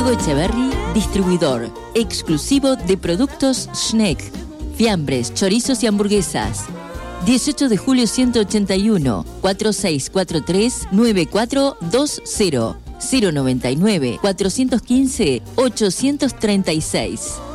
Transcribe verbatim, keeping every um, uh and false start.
Diego Echeverry, distribuidor exclusivo de productos Schneck, fiambres, chorizos y hamburguesas. dieciocho de julio ciento ochenta y uno, cuatro seis cuatro tres, nueve cuatro dos cero, cero noventa y nueve, cuatrocientos quince, ochocientos treinta y seis.